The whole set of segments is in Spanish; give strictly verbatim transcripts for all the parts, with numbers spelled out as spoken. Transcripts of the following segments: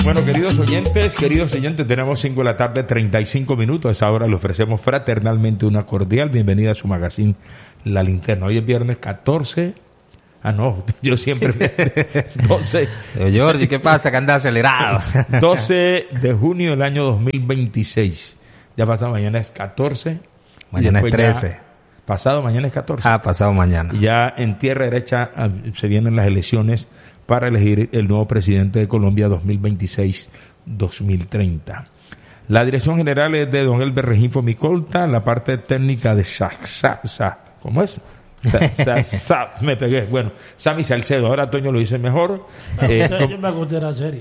Bueno, queridos oyentes, queridos oyentes, tenemos cinco de la tarde, treinta y cinco minutos. A esa hora le ofrecemos fraternalmente una cordial bienvenida a su magazine La Linterna. Hoy es viernes catorce. Ah, no, yo siempre... doce. Jordi, ¿qué pasa? Que anda acelerado. doce de junio del año dos mil veintiséis. Ya pasado, mañana es catorce. Mañana es trece. Pasado mañana es catorce. Ah, pasado mañana. Y ya en tierra derecha se vienen las elecciones para elegir el nuevo presidente de Colombia dos mil veintiséis a dos mil treinta. La dirección general es de don Elber Regifo Micolta, la parte técnica de Sa, Sa, Sa, ¿cómo es? Sa, sa, sa, me pegué. Bueno, Sammy Salcedo, ahora Toño lo dice mejor. Eh, yo me acosté en serio.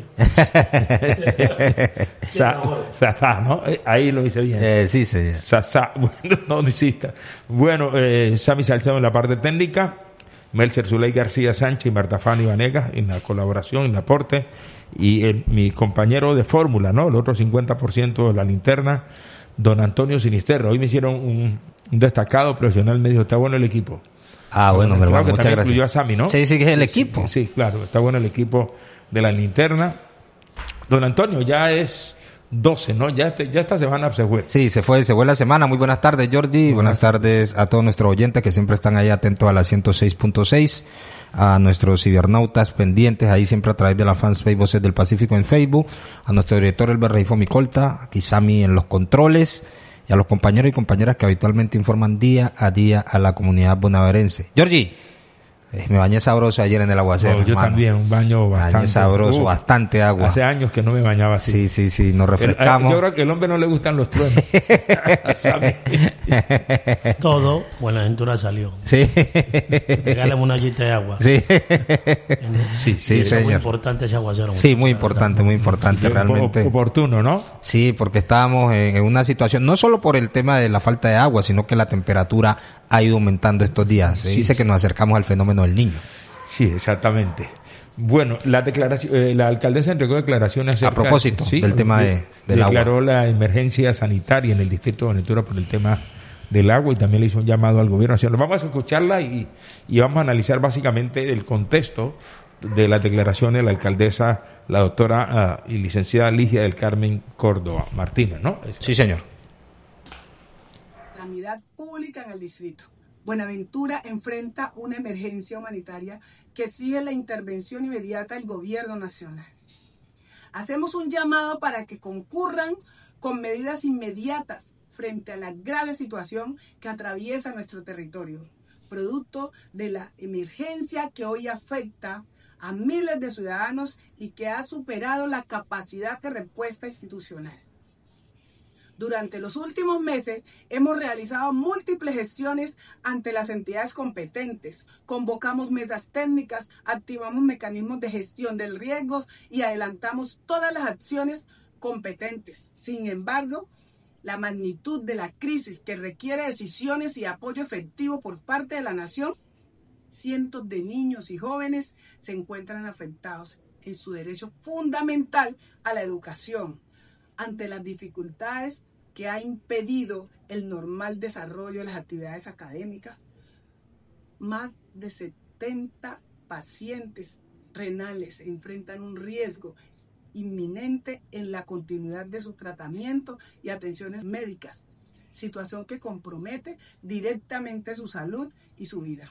Sa, sa, sa, ¿no? Ahí lo dice bien. Eh, sí, sí. Sa, sa. Bueno, no insista. Bueno, eh, Sammy Salcedo en la parte técnica. Melcer Zuley García Sánchez y Marta Fanny Vanegas en la colaboración, en el aporte, y el, mi compañero de fórmula, ¿no? El otro cincuenta por ciento de La Linterna, don Antonio Sinisterra. Hoy me hicieron un, un destacado profesional, me dijo, está bueno el equipo. Ah, bueno, mi hermano, muchas gracias. Incluyó a Sammy, ¿no? Sí, sí, que es el equipo. Sí, sí, claro, está bueno el equipo de La Linterna. Don Antonio, ya es doce, ¿no? Ya, este, ya esta semana se fue. Sí, se fue, se fue la semana. Muy buenas tardes, Jordi. Buenas, buenas tardes a todos nuestros oyentes que siempre están ahí atentos a la ciento seis punto seis, a nuestros cibernautas pendientes ahí siempre a través de la fanpage Voces del Pacífico en Facebook, a nuestro director Elber Regifo Micolta, aquí Sammy en los controles, y a los compañeros y compañeras que habitualmente informan día a día a la comunidad bonaerense. Jordi, Eh, me bañé sabroso ayer en el aguacero. No, yo hermano. también, un baño bastante. Bañé sabroso, uh, bastante agua. Hace años que no me bañaba así. Sí, sí, sí, nos refrescamos. Yo creo que al hombre no le gustan los truenos. Todo, Buenaventura salió. Sí. Regálame una galleta de agua. Sí. Sí, sí, sí, señor. Muy importante ese aguacero. Sí, muy importante, muy importante, sí, realmente. Oportuno, ¿no? Sí, porque estábamos en, en una situación, no solo por el tema de la falta de agua, sino que la temperatura ha ido aumentando estos días. Se sí, dice sí. que nos acercamos al fenómeno del Niño. Sí, exactamente. Bueno, la declaración, eh, la alcaldesa entregó declaraciones acerca, a propósito ¿sí? del tema de, del declaró agua. Declaró la emergencia sanitaria en el distrito de Buenaventura por el tema del agua y también le hizo un llamado al gobierno nacional. Vamos a escucharla y, y vamos a analizar básicamente el contexto de las declaraciones de la alcaldesa, la doctora uh, y licenciada Ligia del Carmen Córdoba Martínez, ¿no? Sí, señor. Calamidad pública en el distrito. Buenaventura enfrenta una emergencia humanitaria que exige la intervención inmediata del gobierno nacional. Hacemos un llamado para que concurran con medidas inmediatas frente a la grave situación que atraviesa nuestro territorio, producto de la emergencia que hoy afecta a miles de ciudadanos y que ha superado la capacidad de respuesta institucional. Durante los últimos meses hemos realizado múltiples gestiones ante las entidades competentes, convocamos mesas técnicas, activamos mecanismos de gestión del riesgo y adelantamos todas las acciones competentes. Sin embargo, la magnitud de la crisis que requiere decisiones y apoyo efectivo por parte de la nación, cientos de niños y jóvenes se encuentran afectados en su derecho fundamental a la educación, ante las dificultades que ha impedido el normal desarrollo de las actividades académicas. Más de setenta pacientes renales enfrentan un riesgo inminente en la continuidad de su tratamiento y atenciones médicas, situación que compromete directamente su salud y su vida.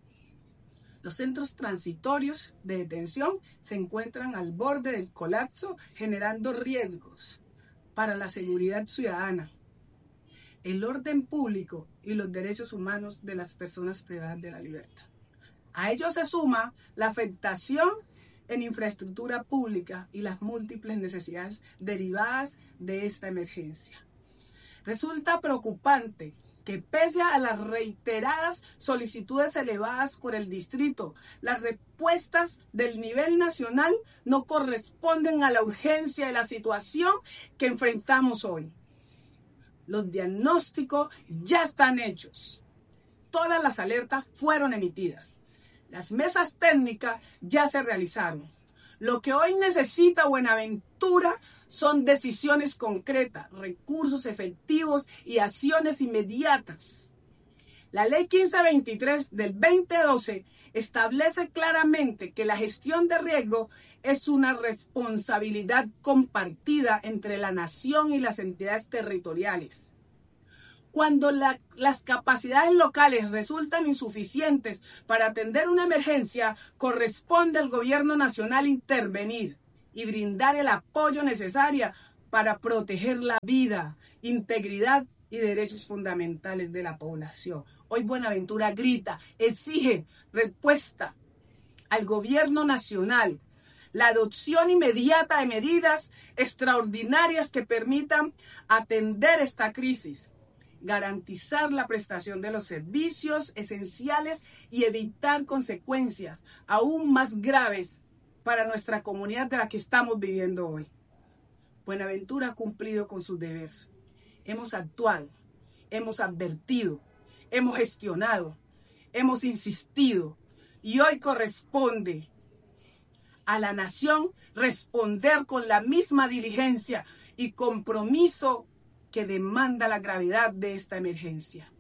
Los centros transitorios de detención se encuentran al borde del colapso, generando riesgos para la seguridad ciudadana, el orden público y los derechos humanos de las personas privadas de la libertad. A ello se suma la afectación en infraestructura pública y las múltiples necesidades derivadas de esta emergencia. Resulta preocupante que pese a las reiteradas solicitudes elevadas por el distrito, las respuestas del nivel nacional no corresponden a la urgencia de la situación que enfrentamos hoy. Los diagnósticos ya están hechos. Todas las alertas fueron emitidas. Las mesas técnicas ya se realizaron. Lo que hoy necesita Buenaventura son decisiones concretas, recursos efectivos y acciones inmediatas. La ley quince veintitrés del veinte doce establece claramente que la gestión de riesgo es una responsabilidad compartida entre la nación y las entidades territoriales. Cuando la, las capacidades locales resultan insuficientes para atender una emergencia, corresponde al gobierno nacional intervenir y brindar el apoyo necesario para proteger la vida, integridad y derechos fundamentales de la población. Hoy Buenaventura grita, exige respuesta al gobierno nacional, la adopción inmediata de medidas extraordinarias que permitan atender esta crisis, garantizar la prestación de los servicios esenciales y evitar consecuencias aún más graves para nuestra comunidad de la que estamos viviendo hoy. Buenaventura ha cumplido con sus deberes. Hemos actuado, hemos advertido, hemos gestionado, hemos insistido y hoy corresponde a la nación responder con la misma diligencia y compromiso que demanda la gravedad de esta emergencia.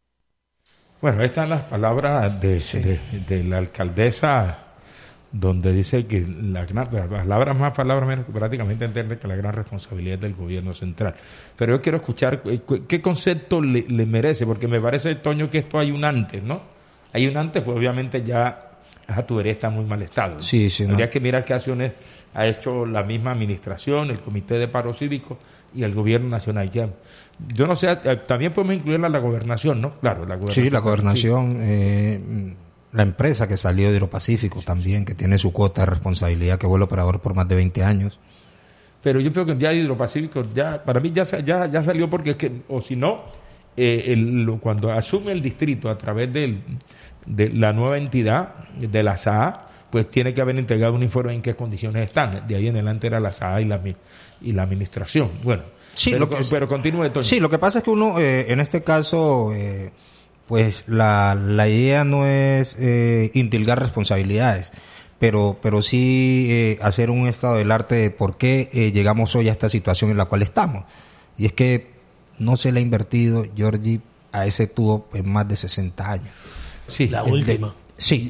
Bueno, estas son las palabras de, Sí. de, de la alcaldesa, donde dice que la gran, palabras más, palabras menos, prácticamente entiende que la gran responsabilidad del gobierno central. Pero yo quiero escuchar eh, qué concepto le, le merece, porque me parece, Toño, que esto hay un antes, ¿no? Hay un antes, pues obviamente ya esa tubería está en muy mal estado, ¿no? Sí, sí, Habría no. que mirar qué acciones ha hecho la misma administración, el Comité de Paro Cívico y el gobierno nacional. Ya, yo no sé, eh, también podemos incluir a la gobernación, ¿no? Claro, la gobernación. Sí, la gobernación, eh, la empresa que salió de Hidropacífico también, que tiene su cuota de responsabilidad, que fue el operador por más de veinte años. Pero yo creo que ya Hidropacífico, ya, para mí ya, sa- ya, ya salió porque es que, o si no, eh, el- lo- cuando asume el distrito a través del, de la nueva entidad, de la S A A, pues tiene que haber entregado un informe en qué condiciones están. De ahí en adelante era la S A A y la, mi- y la administración. Bueno, Sí, pero, lo que- pero continúe, Toño. Sí, lo que pasa es que uno, eh, en este caso, eh, pues la, la idea no es eh, indilgar responsabilidades, pero, pero sí eh, hacer un estado del arte de por qué eh, llegamos hoy a esta situación en la cual estamos. Y es que no se le ha invertido, Georgie, a ese tubo en más de sesenta años. Sí, La el- última. Sí,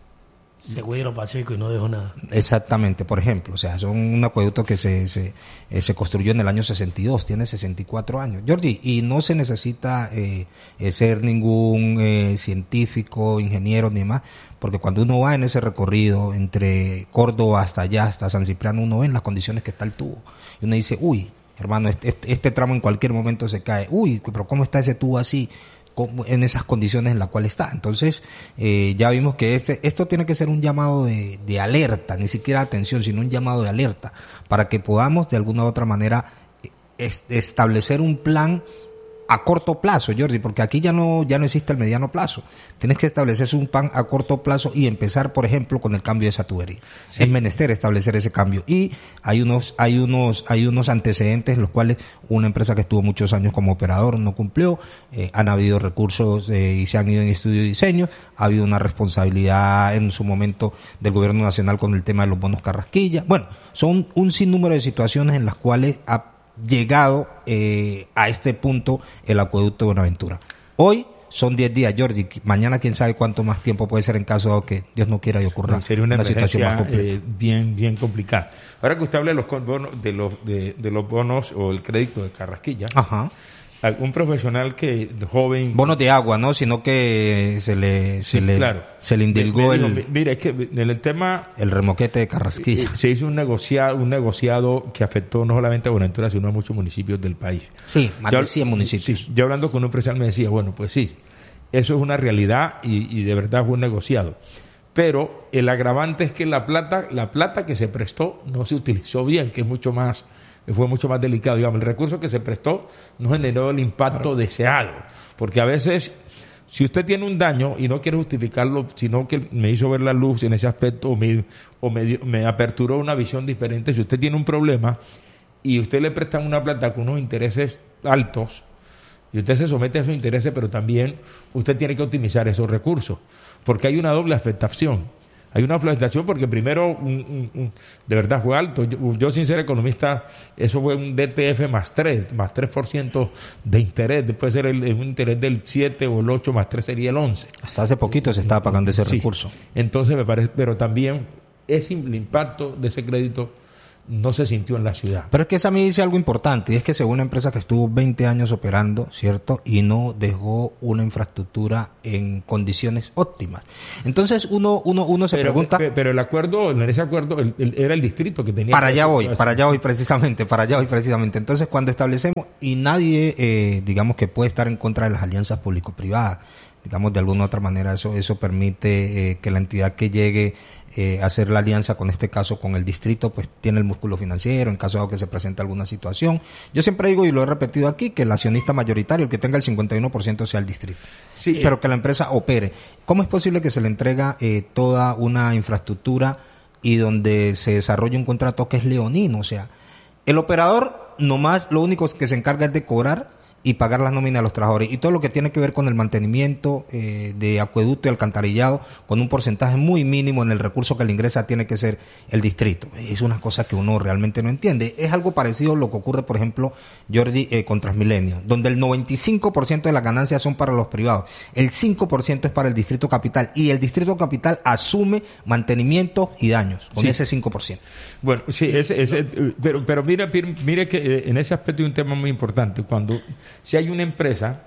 Se fue Hidropacífico y no dejó nada. exactamente, por ejemplo, o sea, son un acueducto que se, se, eh, se construyó en el año sesenta y dos, tiene sesenta y cuatro años. Georgie, y no se necesita eh, eh, ser ningún eh, científico, ingeniero ni más, porque cuando uno va en ese recorrido entre Córdoba hasta allá, hasta San Cipriano, uno ve en las condiciones que está el tubo. Y uno dice, uy, hermano, este, este, este tramo en cualquier momento se cae. Uy, pero ¿cómo está ese tubo así? En esas condiciones en las cuales está. Entonces, eh, ya vimos que este, esto tiene que ser un llamado de, de alerta, ni siquiera atención, sino un llamado de alerta, para que podamos de alguna u otra manera es, establecer un plan a corto plazo, Jordi, porque aquí ya no, ya no existe el mediano plazo. Tienes que establecerse un plan a corto plazo y empezar, por ejemplo, con el cambio de esa tubería. Sí. Es menester establecer ese cambio. Y hay unos, hay unos, hay unos antecedentes en los cuales una empresa que estuvo muchos años como operador no cumplió, eh, han habido recursos eh, y se han ido en estudio y diseño, ha habido una responsabilidad en su momento del gobierno nacional con el tema de los bonos Carrasquilla. Bueno, son un sinnúmero de situaciones en las cuales ha llegado eh, a este punto el acueducto de Buenaventura. Hoy son diez días, Jordi. Mañana quién sabe cuánto más tiempo puede ser en caso de que Dios no quiera y ocurra sería una, situación más emergencia completa. eh, bien bien complicada. Ahora que usted habla de los con- bonos, de los de, de los bonos o el crédito de Carrasquilla, Ajá. algún profesional que joven Bonos de agua, ¿no? Sino que se le, se Sí, le, claro. se le indilgó Me- me dijo, el, mi- mira, es que en el tema el remoquete de eh, Carrasquilla. se hizo un negociado, un negociado que afectó no solamente a Buenaventura, sino a muchos municipios del país. Sí, más Yo- de cien municipios. sí, yo hablando con un empresario me decía, bueno, pues sí, eso es una realidad y, y de verdad fue un negociado. Pero el agravante es que la plata, la plata que se prestó no se utilizó bien, que es mucho más, fue mucho más delicado. Digamos, el recurso que se prestó no generó el impacto deseado. Porque a veces, si usted tiene un daño y no quiere justificarlo, sino que me hizo ver la luz en ese aspecto o me, o me, dio- me aperturó una visión diferente, si usted tiene un problema y usted le prestan una plata con unos intereses altos, y usted se somete a esos intereses, pero también usted tiene que optimizar esos recursos, porque hay una doble afectación. Hay una fluctuación porque primero, un, un, un, de verdad fue alto. Yo, yo, sin ser economista, eso fue un D T F más tres, más tres por ciento de interés. Después ser el, un interés del siete o el ocho más tres sería el once. Hasta hace poquito se estaba pagando ese sí. recurso. Entonces me parece, pero también ese, el impacto de ese crédito no se sintió en la ciudad. Pero es que esa me dice algo importante, y es que según una empresa que estuvo veinte años operando, ¿cierto? Y no dejó una infraestructura en condiciones óptimas. Entonces uno uno uno se pero, pregunta... Pero, pero el acuerdo, en ese acuerdo, el, el, era el distrito que tenía... Para allá voy, para allá voy precisamente, para allá voy precisamente. Entonces cuando establecemos, y nadie, eh, digamos que puede estar en contra de las alianzas público-privadas, digamos de alguna u otra manera eso eso permite eh, que la entidad que llegue eh, a hacer la alianza, con este caso con el distrito, pues tiene el músculo financiero en caso de que se presente alguna situación. Yo siempre digo, y lo he repetido aquí, que el accionista mayoritario, el que tenga el cincuenta y uno por ciento, sea el distrito. Sí, pero que la empresa opere. ¿Cómo es posible que se le entrega eh, toda una infraestructura y donde se desarrolle un contrato que es leonino? O sea, el operador nomás lo único que se encarga es de cobrar y pagar las nóminas a los trabajadores, y todo lo que tiene que ver con el mantenimiento eh, de acueducto y alcantarillado, con un porcentaje muy mínimo en el recurso que le ingresa, tiene que ser el distrito. Es una cosa que uno realmente no entiende. Es algo parecido a lo que ocurre, por ejemplo, Jordi, eh, con Transmilenio, donde el noventa y cinco por ciento de las ganancias son para los privados, el cinco por ciento es para el distrito capital, y el distrito capital asume mantenimiento y daños con sí. ese cinco por ciento. Bueno, sí, ese, ese, pero, pero mire, mire que en ese aspecto hay un tema muy importante. Cuando si hay una empresa,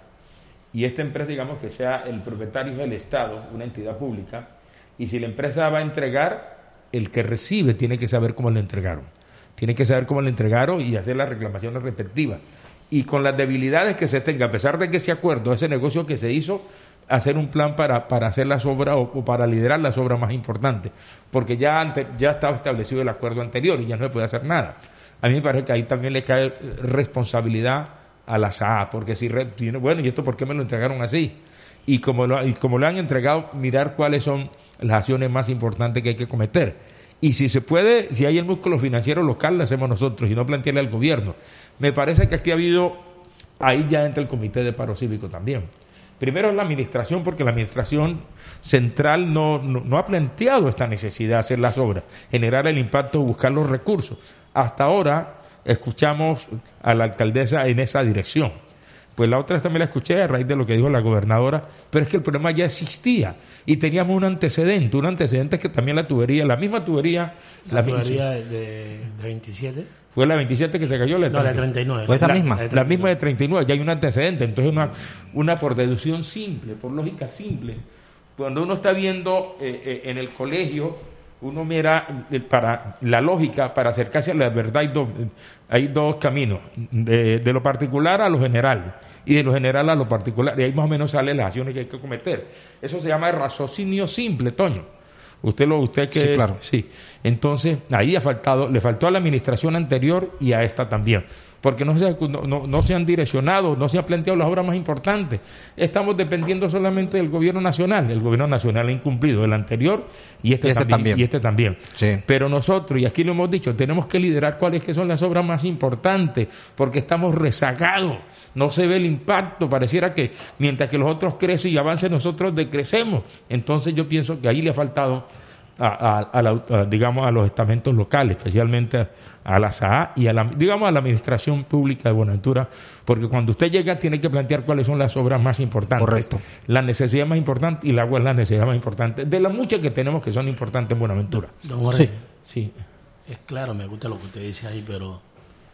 y esta empresa, digamos que sea el propietario del Estado, una entidad pública, y si la empresa va a entregar, el que recibe tiene que saber cómo le entregaron. Tiene que saber cómo le entregaron y hacer las reclamaciones respectivas. Y con las debilidades que se tenga, a pesar de que ese acuerdo, ese negocio que se hizo, hacer un plan para, para hacer las obras o, o para liderar las obras más importantes. Porque ya, ante, ya estaba establecido el acuerdo anterior y ya no se puede hacer nada. A mí me parece que ahí también le cae responsabilidad a la S A A, porque si, bueno, ¿y esto por qué me lo entregaron así? Y como lo, y como lo han entregado, mirar cuáles son las acciones más importantes que hay que cometer. Y si se puede, si hay el músculo financiero local, lo hacemos nosotros y no plantearle al gobierno. Me parece que aquí ha habido, ahí ya entra el Comité de Paro Cívico también. Primero la administración, porque la administración central no, no, no ha planteado esta necesidad de hacer las obras, generar el impacto, buscar los recursos. Hasta ahora escuchamos a la alcaldesa en esa dirección. Pues la otra también la escuché a raíz de lo que dijo la gobernadora, pero es que el problema ya existía y teníamos un antecedente, un antecedente es que también la tubería, la misma tubería... La, la tubería de, de veintisiete. Fue la veintisiete que se cayó, la no, la treinta y nueve. Fue esa la, misma. La, la misma de treinta y nueve, ya hay un antecedente, entonces una, una por deducción simple, por lógica simple. Cuando uno está viendo eh, eh, en el colegio, uno mira, eh, para la lógica, para acercarse a la verdad hay dos, hay dos caminos, de, de lo particular a lo general, y de lo general a lo particular, y ahí más o menos salen las acciones que hay que cometer. Eso se llama raciocinio simple, Toño. Usted lo, usted que... Sí, claro. Sí. Entonces, ahí ha faltado, le faltó a la administración anterior y a esta también. Porque no se, no, no, no se han direccionado, no se han planteado las obras más importantes. Estamos dependiendo solamente del gobierno nacional. El gobierno nacional ha incumplido el anterior y este, y este también, también. Y este también. Sí. Pero nosotros, y aquí lo hemos dicho, tenemos que liderar cuáles que son las obras más importantes, porque estamos rezagados. No se ve el impacto. Pareciera que mientras que los otros crecen y avancen, nosotros decrecemos. Entonces yo pienso que ahí le ha faltado a, a, a, la, a digamos, a los estamentos locales, especialmente a, a la S A A y a la, digamos, a la administración pública de Buenaventura, porque cuando usted llega tiene que plantear cuáles son las obras más importantes. Correcto. La necesidad más importante, y el agua es la necesidad más importante, de las muchas que tenemos que son importantes en Buenaventura. Don Jorge, sí, sí. Es claro, me gusta lo que usted dice ahí, pero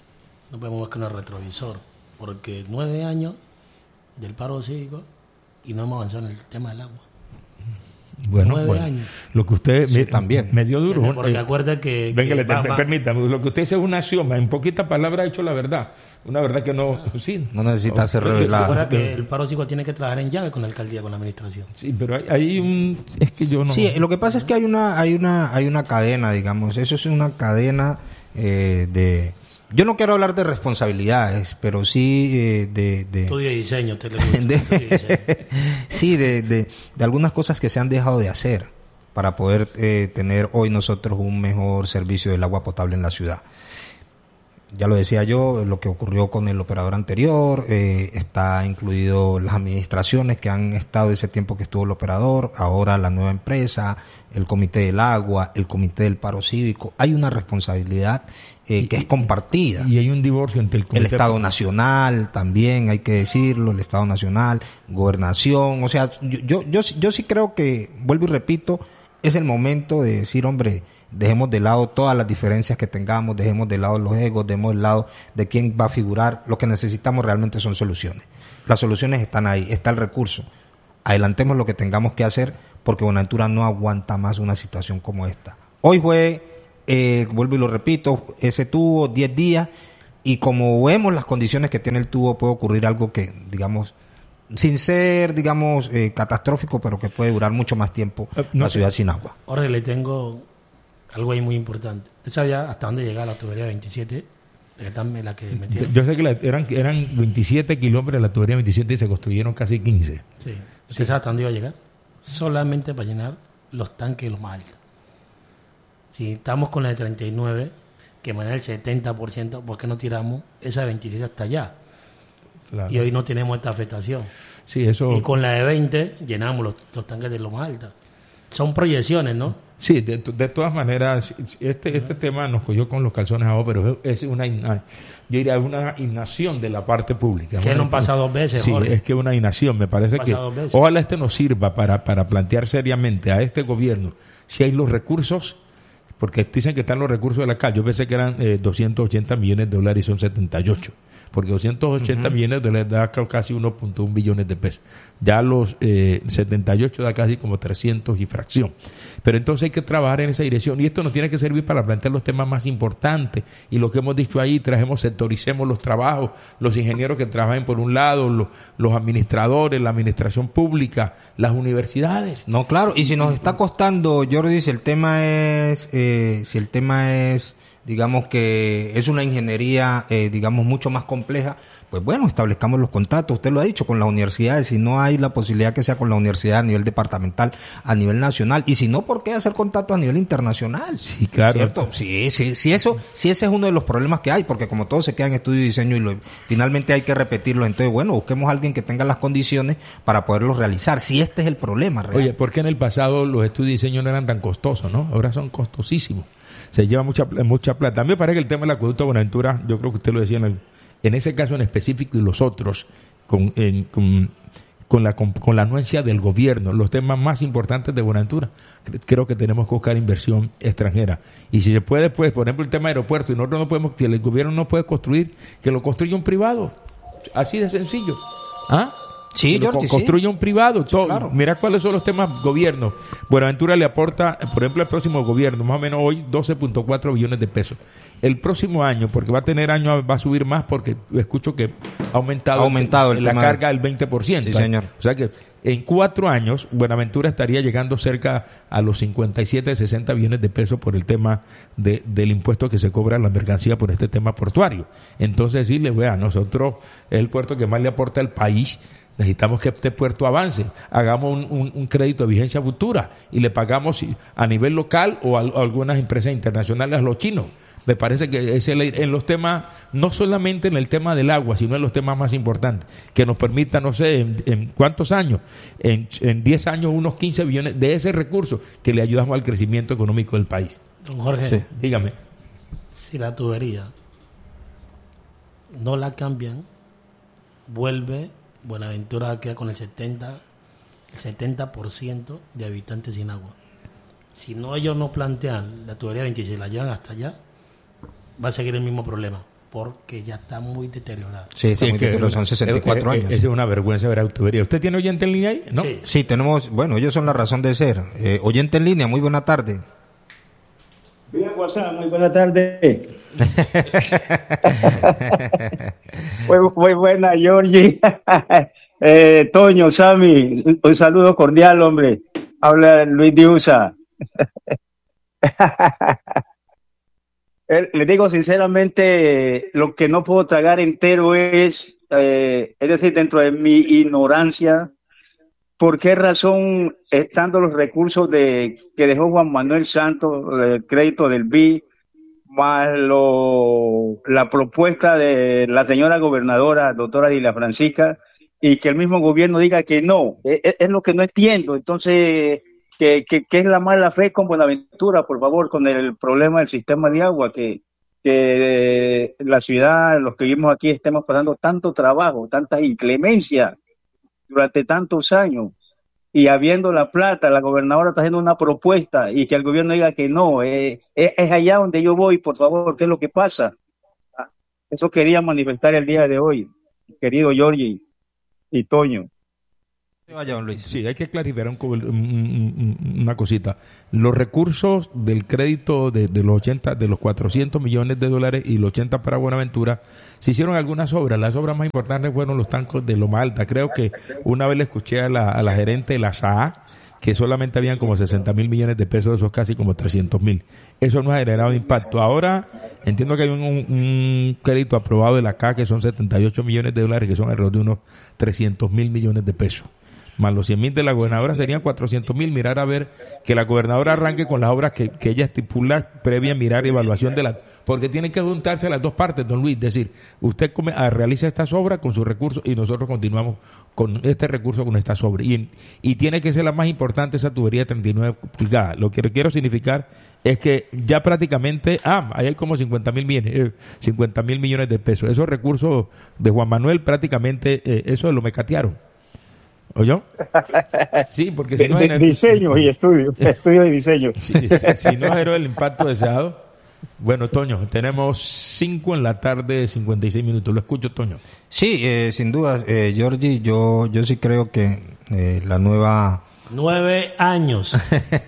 no podemos ver que no es retrovisor, porque nueve años del paro cívico y no hemos avanzado en el tema del agua. Bueno, nueve bueno, años. Lo que usted sí, me, también me dio duro. Porque eh, acuerda que... Venga, que le, va, me, va. permítame, lo que usted dice es un axioma, en poquitas palabras ha hecho la verdad. Una verdad que no... Sí, no necesita no, ser Porque revelada. se acuerda que el paro cívico tiene que trabajar en llave con la alcaldía, con la administración. Sí, pero hay, hay un... Es que yo no... Sí, lo que pasa es que hay una hay una hay una cadena, digamos, eso es una cadena eh, de... Yo no quiero hablar de responsabilidades, pero sí eh, de, de... Estudio de diseño, te le gusta, de, estudio de diseño. Sí, de, de, de algunas cosas que se han dejado de hacer para poder eh, tener hoy nosotros un mejor servicio del agua potable en la ciudad. ya lo decía yo, lo que ocurrió con el operador anterior, eh, está incluido las administraciones que han estado ese tiempo que estuvo el operador, ahora la nueva empresa, el comité del agua, el comité del paro cívico. Hay una responsabilidad eh, y, que es compartida. Y hay un divorcio entre el comité. El Estado Nacional también, hay que decirlo, el Estado Nacional, Gobernación. O sea, yo, yo, yo, yo sí creo que, vuelvo y repito, es el momento de decir, hombre, dejemos de lado todas las diferencias que tengamos, dejemos de lado los egos, dejemos de lado de quién va a figurar. Lo que necesitamos realmente son soluciones. Las soluciones están ahí, está el recurso. Adelantemos lo que tengamos que hacer porque Buenaventura no aguanta más una situación como esta. Hoy fue, eh, vuelvo y lo repito, ese tubo, diez días, y como vemos las condiciones que tiene el tubo, puede ocurrir algo que, digamos, sin ser, digamos, eh, catastrófico, pero que puede durar mucho más tiempo uh, no, la ciudad sin agua. Ahora le tengo algo ahí muy importante. ¿Usted sabía hasta dónde llega la tubería veintisiete? La que metieron. Yo sé que la, eran, eran veintisiete kilómetros de la tubería veintisiete y se construyeron casi quince. Sí. ¿Usted sí. sabe hasta dónde iba a llegar? Solamente para llenar los tanques los más altos. Si estamos con la de treinta y nueve, que maneja el setenta por ciento, ¿por qué no tiramos esa de veintisiete hasta allá? Claro. Y hoy no tenemos esta afectación. Sí, eso... Y con la de veinte llenamos los, los tanques de lo más alto. Son proyecciones, ¿no? Sí, de, de todas maneras, este este uh-huh. tema nos cogió con los calzones abajo, pero es una, yo diría, una inacción de la parte pública. Que no han pasado dos veces, Sí, Jorge. es que una inacción, me parece que ojalá este nos sirva para, para plantear seriamente a este gobierno si hay los recursos, porque dicen que están los recursos de la C A L. Yo pensé que eran eh, doscientos ochenta millones de dólares y son setenta y ocho. Porque doscientos ochenta uh-huh. millones de dólares da casi uno punto uno billones de pesos. Ya los eh, setenta y ocho da casi como trescientos y fracción. Pero entonces hay que trabajar en esa dirección. Y esto nos tiene que servir para plantear los temas más importantes. Y lo que hemos dicho ahí, trajemos, sectoricemos los trabajos, los ingenieros que trabajen por un lado, los, los administradores, la administración pública, las universidades. No, claro. Y si nos está costando, Jordi, si el tema es, eh, si el tema es, digamos que es una ingeniería, eh, digamos, mucho más compleja, pues bueno, establezcamos los contactos, usted lo ha dicho, con las universidades, si no hay la posibilidad que sea con la universidad a nivel departamental, a nivel nacional, y si no, ¿por qué hacer contactos a nivel internacional? Sí, claro. ¿Cierto? Sí, sí, sí, eso, sí, ese es uno de los problemas que hay, porque como todo se queda en estudio y diseño y lo, finalmente hay que repetirlo, entonces bueno, busquemos a alguien que tenga las condiciones para poderlo realizar, si este es el problema real. Oye, ¿por qué en el pasado los estudios y diseño no eran tan costosos, no? Ahora son costosísimos. Se lleva mucha mucha plata. A mí me parece que el tema del acueducto de Buenaventura, yo creo que usted lo decía en, el, en ese caso en específico y los otros, con, en, con, con, la, con, con la anuencia del gobierno, los temas más importantes de Buenaventura, creo que tenemos que buscar inversión extranjera. Y si se puede, pues, por ejemplo, el tema de aeropuertos, y nosotros no podemos, si el gobierno no puede construir, que lo construya un privado. Así de sencillo. ¿Ah? Sí, Jordi, co- construye sí. un privado. Sí, todo, claro. Mira cuáles son los temas gobierno. Buenaventura le aporta, por ejemplo, el próximo gobierno, más o menos hoy, doce punto cuatro billones de pesos. El próximo año, porque va a tener año, va a subir más porque escucho que ha aumentado, ha aumentado el, el, el la tema carga del veinte por ciento. Sí, señor. O sea que en cuatro años, Buenaventura estaría llegando cerca a los cincuenta y siete, sesenta billones de pesos por el tema de, del impuesto que se cobra a la mercancía por este tema portuario. Entonces, decirle, vea, nosotros es el puerto que más le aporta al país. Necesitamos que este puerto avance, hagamos un, un, un crédito de vigencia futura y le pagamos a nivel local o a, a algunas empresas internacionales a los chinos. Me parece que es el, en los temas, no solamente en el tema del agua, sino en los temas más importantes, que nos permita, no sé, en, en cuántos años, en, en diez años, unos quince billones de ese recurso que le ayudamos al crecimiento económico del país. Don Jorge, sí, dígame. Si la tubería no la cambian, vuelve Buenaventura queda con el setenta, el setenta por ciento de habitantes sin agua. Si no ellos no plantean la tubería veintiséis, la llevan hasta allá, va a seguir el mismo problema, porque ya está muy deteriorada. Sí, está sí, muy deteriorada, son sesenta y cuatro es, años. Es, es una vergüenza ver a tubería. ¿Usted tiene oyente en línea ahí? ¿No? Sí. Sí, tenemos, bueno, ellos son la razón de ser. Eh, oyente en línea, muy buena tarde. Bien, WhatsApp, muy buena tarde. muy, muy buena, Georgie. eh, Toño, Sammy, un saludo cordial, hombre. Habla Luis Diusa. Les digo sinceramente, lo que no puedo tragar entero es, eh, es decir, dentro de mi ignorancia, ¿por qué razón, estando los recursos de que dejó Juan Manuel Santos, el crédito del B I, más lo la propuesta de la señora gobernadora, doctora Dila Francisca, y que el mismo gobierno diga que no. Es, es lo que no entiendo. Entonces, ¿qué, qué, qué es la mala fe con Buenaventura, por favor, con el problema del sistema de agua? Que, que la ciudad, los que vivimos aquí, estemos pasando tanto trabajo, tanta inclemencia durante tantos años. Y habiendo la plata, la gobernadora está haciendo una propuesta y que el gobierno diga que no. Eh, es, es allá donde yo voy, por favor, ¿qué es lo que pasa? Eso quería manifestar el día de hoy, querido Giorgi y Toño. Vaya, don Luis. Sí, hay que clarificar un, un, una cosita. Los recursos del crédito de, de los ochenta, de los cuatrocientos millones de dólares y los ochenta para Buenaventura, se hicieron algunas obras. Las obras más importantes fueron los tanques de Loma Alta. Creo que una vez le escuché a la, a la gerente de la S A A que solamente habían como sesenta mil millones de pesos, de esos casi como trescientos mil. Eso no ha generado impacto. Ahora entiendo que hay un, un crédito aprobado de la C A que son setenta y ocho millones de dólares, que son alrededor de unos trescientos mil millones de pesos. Más los cien mil de la gobernadora serían cuatrocientos mil. Mirar a ver que la gobernadora arranque con las obras que, que ella estipula previa mirar y evaluación de la, porque tienen que juntarse las dos partes, don Luis. Es decir, usted come, ah, realiza estas obras con sus recursos y nosotros continuamos con este recurso, con estas obras. Y, y tiene que ser la más importante esa tubería de treinta y nueve pulgadas. Lo que quiero significar es que ya prácticamente, ah, ahí hay como cincuenta mil millones, eh, cincuenta mil millones de pesos. Esos recursos de Juan Manuel prácticamente, eh, eso lo mecatearon. ¿Oyó? Sí, porque si no... De, de, diseño y estudio, estudio de diseño. Si, si, si no generó el impacto deseado. Bueno, Toño, tenemos cinco en la tarde, cincuenta y seis minutos. Lo escucho, Toño. Sí, eh, sin duda, eh, Giorgi, yo, yo sí creo que eh, la nueva... Nueve años.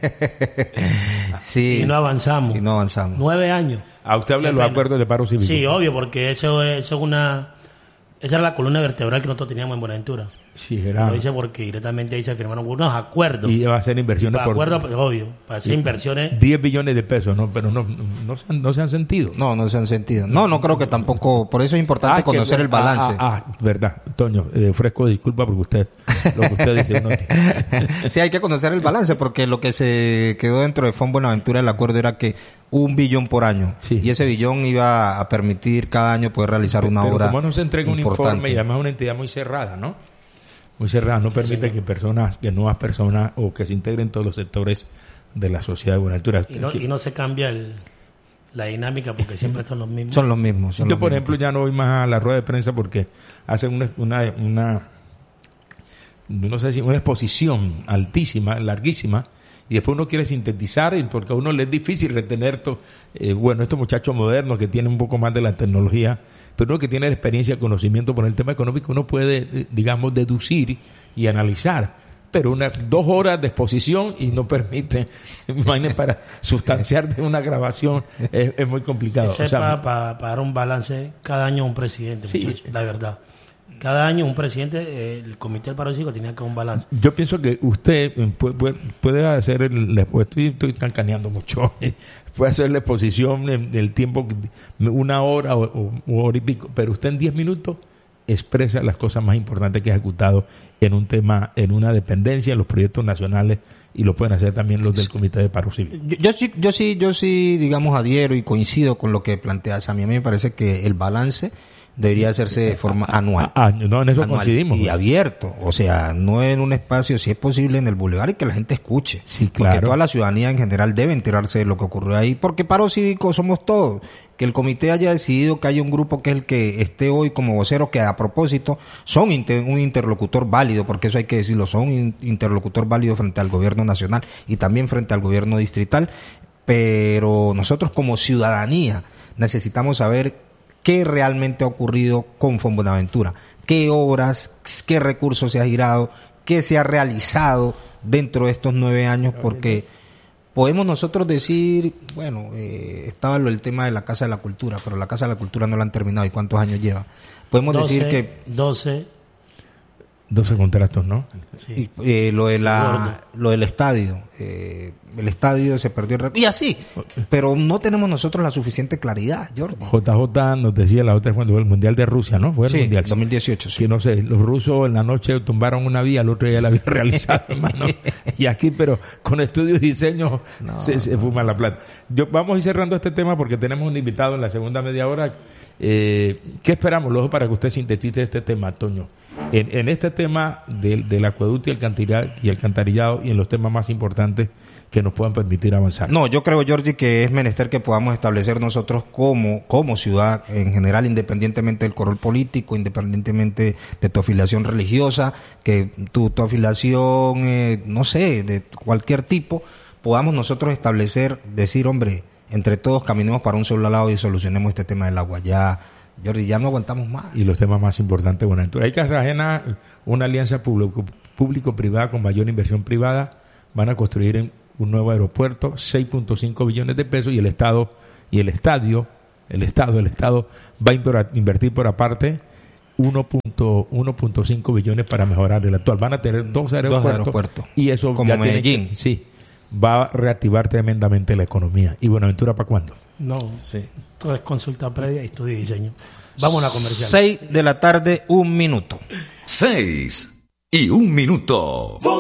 Sí. Y no avanzamos. Y no avanzamos. Nueve años. A usted habla de los acuerdos de paro civil. Sí, obvio, porque eso es, eso es una... Esa era la columna vertebral que nosotros teníamos en Buenaventura. Sí, era. Lo dice porque directamente ahí se firmaron unos acuerdos. Y va a hacer inversiones por... acuerdos, por... obvio, para hacer inversiones... diez billones de pesos, ¿no? Pero no, no, se han, no se han sentido. No, no se han sentido. No, no creo que tampoco... Por eso es importante ah, conocer que, el balance. Ah, ah, verdad. Toño, eh, ofrezco disculpas porque usted... Lo que usted dice... No... Sí, hay que conocer el balance porque lo que se quedó dentro de Fondo Buenaventura, el acuerdo era que un billón por año. Sí. Y ese billón iba a permitir cada año poder realizar una pero obra como no se entrega importante. Un informe y además una entidad muy cerrada, ¿no? Muy cerrada, no sí, permite sí. que personas, que nuevas personas o que se integren todos los sectores de la sociedad de Buenaventura. Y no, y no se cambia el, la dinámica porque siempre son los mismos. Son los mismos. Son Yo, los por mismos. ejemplo, ya no voy más a la rueda de prensa porque hacen una, una, una no sé si una exposición altísima, larguísima, y después uno quiere sintetizar, y porque a uno le es difícil retener to, eh, bueno, estos muchachos modernos que tienen un poco más de la tecnología, pero uno que tiene experiencia, conocimiento por el tema económico, uno puede, digamos, deducir y analizar, pero una dos horas de exposición y no permite, imagínense, para sustanciar de una grabación es, es muy complicado. Ese o sea, para, para, para dar un balance cada año un presidente, sí, muchachos, la verdad. Cada año un presidente, eh, el Comité del Paro Cívico tenía que dar un balance. Yo pienso que usted puede, puede hacer, el, estoy, estoy cancaneando mucho, puede hacer la exposición en el tiempo, una hora o, o, o hora y pico, pero usted en diez minutos expresa las cosas más importantes que ha ejecutado en un tema, en una dependencia, en los proyectos nacionales, y lo pueden hacer también los del Comité de Paro Cívico. Yo, yo sí, yo sí, yo sí, digamos, adhiero y coincido con lo que planteas. A mí me parece que el balance debería hacerse de forma anual. Ah, no, en eso anual coincidimos. Y abierto, o sea, no en un espacio, si es posible, en el bulevar y que la gente escuche. Sí, claro. Porque toda la ciudadanía en general debe enterarse de lo que ocurrió ahí, porque paro cívico somos todos. Que el comité haya decidido que haya un grupo que es el que esté hoy como vocero, que a propósito son inter, un interlocutor válido, porque eso hay que decirlo, son un interlocutor válido frente al gobierno nacional y también frente al gobierno distrital, pero nosotros como ciudadanía necesitamos saber qué realmente ha ocurrido con Fondo Buenaventura, qué obras, qué recursos se ha girado, qué se ha realizado dentro de estos nueve años, porque podemos nosotros decir, bueno, eh, estaba lo el tema de la Casa de la Cultura, pero la Casa de la Cultura no la han terminado, ¿y cuántos años lleva? Podemos doce, decir que... doce doce contratos, ¿no? Sí. Y, eh, lo de la, lo del estadio, eh, el estadio se perdió el y así, pero no tenemos nosotros la suficiente claridad, Jordi. J J nos decía la otra vez cuando fue el Mundial de Rusia, ¿no? Fue el sí, Mundial. dos mil dieciocho, sí. Que no sé, los rusos en la noche tumbaron una vía, el otro día la habían realizado, hermano. Y aquí, pero con estudios y diseños no, se, se fuma la plata. Yo, vamos a ir cerrando este tema porque tenemos un invitado en la segunda media hora. Eh, ¿Qué esperamos, luego, para que usted sintetice este tema, Toño? En, en este tema del, del acueducto y el, cantillar, y el alcantarillado y en los temas más importantes que nos puedan permitir avanzar. No, yo creo, Georgie, que es menester que podamos establecer nosotros como, como ciudad en general, independientemente del color político, independientemente de tu afiliación religiosa, que tu, tu afiliación, eh, no sé, de cualquier tipo, podamos nosotros establecer, decir, hombre, entre todos caminemos para un solo lado y solucionemos este tema del agua. Ya, Georgie, ya no aguantamos más. Y los temas más importantes, Buenaventura. Hay Cartagena, una alianza público, público-privada con mayor inversión privada, van a construir en un nuevo aeropuerto, seis punto cinco billones de pesos, y el Estado, y el estadio, el Estado, el Estado va a invertir por aparte uno punto cinco billones para mejorar el actual. Van a tener dos aeropuertos, dos aeropuertos. Y eso como ya Medellín. Que, sí, va a reactivar tremendamente la economía. ¿Y Buenaventura para cuándo? No, sí. Todo es consulta previa y estudio y diseño. Vamos a la comercial. Seis de la tarde, un minuto. Seis y un minuto.